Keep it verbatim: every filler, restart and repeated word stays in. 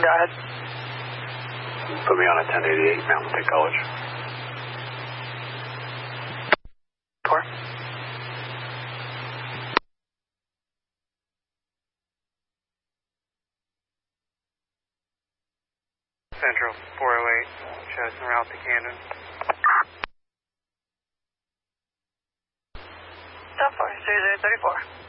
Go ahead. Put me on a ten eighty-eight Mountain State College. Core. Central four oh eight, shows en route to Camden. South four, zero zero thirty-four.